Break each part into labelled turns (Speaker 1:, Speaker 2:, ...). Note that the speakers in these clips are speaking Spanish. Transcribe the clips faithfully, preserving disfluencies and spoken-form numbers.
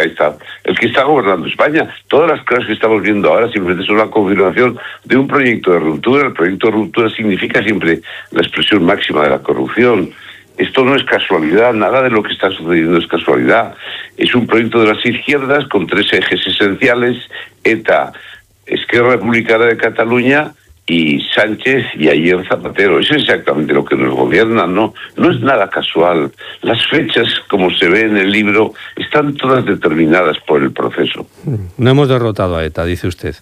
Speaker 1: está, el que está gobernando España. Todas las cosas que estamos viendo ahora simplemente son la confirmación de un proyecto de ruptura. El proyecto de ruptura significa siempre la expresión máxima de la corrupción. Esto no es casualidad, nada de lo que está sucediendo es casualidad. Es un proyecto de las izquierdas con tres ejes esenciales: ETA, Esquerra Republicana de Cataluña y Sánchez y ayer Zapatero. Eso es exactamente lo que nos gobierna, ¿no? No es nada casual. Las fechas, como se ve en el libro, están todas determinadas por el proceso.
Speaker 2: No hemos derrotado a ETA, dice usted.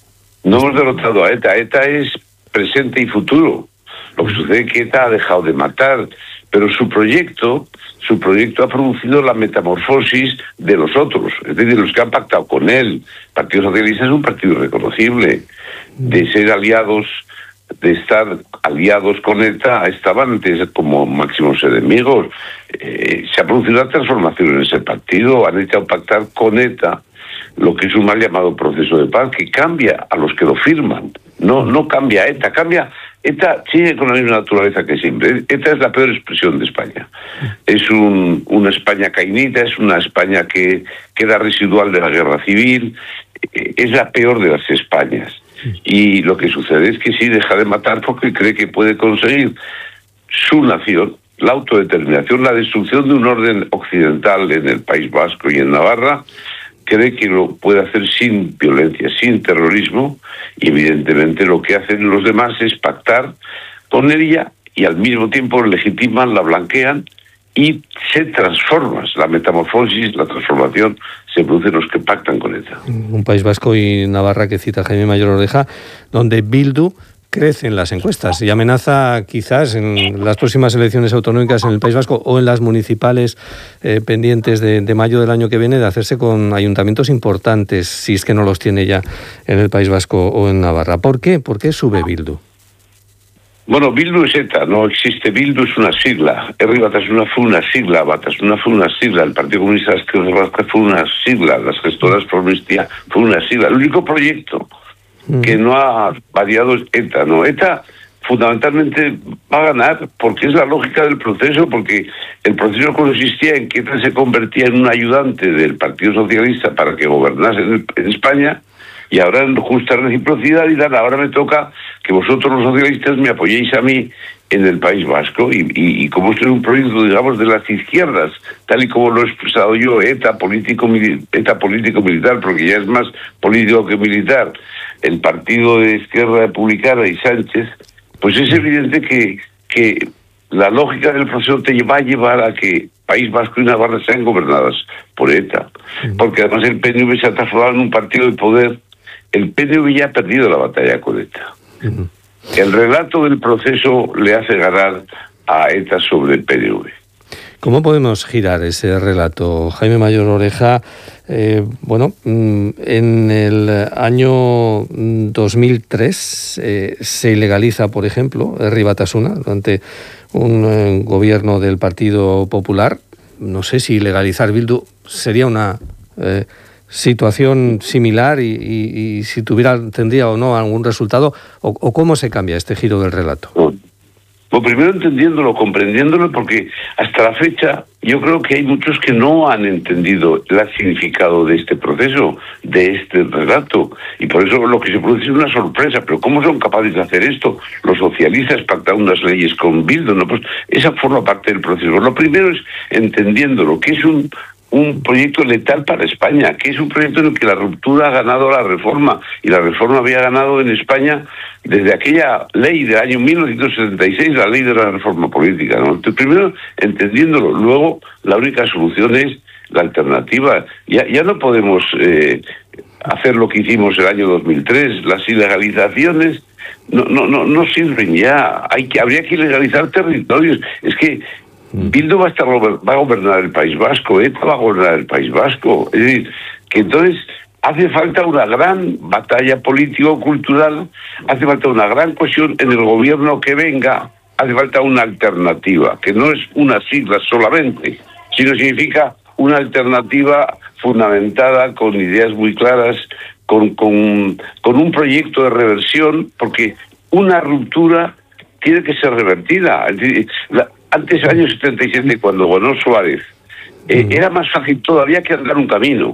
Speaker 1: No hemos derrotado a ETA. ETA es presente y futuro. Lo que sucede es que ETA ha dejado de matar, pero su proyecto, su proyecto ha producido la metamorfosis de los otros, es decir, los que han pactado con él. El Partido Socialista es un partido irreconocible. De ser aliados, de estar aliados con ETA, estaban antes como máximos enemigos. Eh, se ha producido una transformación en ese partido, han hecho pactar con ETA lo que es un mal llamado proceso de paz, que cambia a los que lo firman. No, no cambia a ETA, cambia... ETA sigue con la misma naturaleza que siempre. ETA es la peor expresión de España. Es un, una España cainita, es una España que queda residual de la guerra civil, es la peor de las Españas. Y lo que sucede es que sí deja de matar porque cree que puede conseguir su nación, la autodeterminación, la destrucción de un orden occidental en el País Vasco y en Navarra. Cree que lo puede hacer sin violencia, sin terrorismo, y evidentemente lo que hacen los demás es pactar con ella y al mismo tiempo legitiman, la blanquean y se transforman. La metamorfosis, la transformación se produce en los que pactan con ella.
Speaker 2: Un País Vasco y Navarra que cita Jaime Mayor Oreja, donde Bildu crece en las encuestas y amenaza quizás en las próximas elecciones autonómicas en el País Vasco o en las municipales eh, pendientes de, de mayo del año que viene de hacerse con ayuntamientos importantes, si es que no los tiene ya en el País Vasco o en Navarra. ¿Por qué? ¿Por qué sube Bildu?
Speaker 1: Bueno, Bildu es ETA, no existe. Bildu es una sigla. Herri Batasuna fue una sigla, Batasuna fue una sigla, el Partido Comunista Vasco fue una sigla, las gestoras por Amnistía fue una sigla. El único proyecto que no ha variado es ETA, ¿no? ETA fundamentalmente va a ganar porque es la lógica del proceso, porque el proceso consistía en que ETA se convertía en un ayudante del Partido Socialista para que gobernase en, en España, y ahora en justa reciprocidad dirán: ahora me toca que vosotros los socialistas me apoyéis a mí en el País Vasco, y, y, y como esto es un proyecto, digamos, de las izquierdas, tal y como lo he expresado yo, ETA político, ETA político-militar, porque ya es más político que militar, el partido de Esquerra Republicana y Sánchez, pues es evidente que, que la lógica del proceso te va a llevar a que País Vasco y Navarra sean gobernadas por ETA, porque además el P N V se ha transformado en un partido de poder. El P N V ya ha perdido la batalla con ETA. Uh-huh. El relato del proceso le hace ganar a ETA sobre el P N V.
Speaker 2: ¿Cómo podemos girar ese relato? Jaime Mayor Oreja, eh, bueno, en el año dos mil tres eh, se ilegaliza, por ejemplo, Herri Batasuna durante un eh, gobierno del Partido Popular. No sé si legalizar Bildu sería una eh, situación similar y, y, y si tuviera tendría o no algún resultado, o, o cómo se cambia este giro del relato.
Speaker 1: Pues primero entendiéndolo, comprendiéndolo, porque hasta la fecha yo creo que hay muchos que no han entendido el significado de este proceso, de este relato, y por eso lo que se produce es una sorpresa. Pero ¿cómo son capaces de hacer esto los socialistas, pactar unas leyes con Bildu? No, pues esa forma parte del proceso. Lo primero es entendiéndolo, que es un un proyecto letal para España, que es un proyecto en el que la ruptura ha ganado a la reforma, y la reforma había ganado en España desde aquella ley del año mil novecientos setenta y seis, la ley de la reforma política, ¿no? Entonces, primero entendiéndolo, luego la única solución es la alternativa. Ya, ya no podemos eh, hacer lo que hicimos el año dos mil tres, las ilegalizaciones no, no, no, no sirven ya, hay que, habría que ilegalizar territorios. Es que Bildu va a, estar, va a gobernar el País Vasco, ETA va a gobernar el País Vasco. Es decir, que entonces hace falta una gran batalla político-cultural, hace falta una gran cohesión en el gobierno que venga, hace falta una alternativa, que no es una sigla solamente, sino significa una alternativa fundamentada con ideas muy claras, con, con, con un proyecto de reversión, porque una ruptura tiene que ser revertida. Es decir, la, antes, en el año setenta y siete, cuando ganó Suárez, eh, era más fácil todavía que andar un camino.